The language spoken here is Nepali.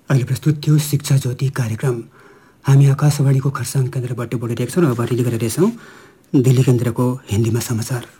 अहिले प्रस्तुत थियो शिक्षा ज्योति कार्यक्रम। हामी आकाशवाणीको खरसाङ केन्द्रबाट बोलिरहेका छौँ र अब रिली गरिरहेछौँ दिल्ली केन्द्रको हिन्दीमा समाचार।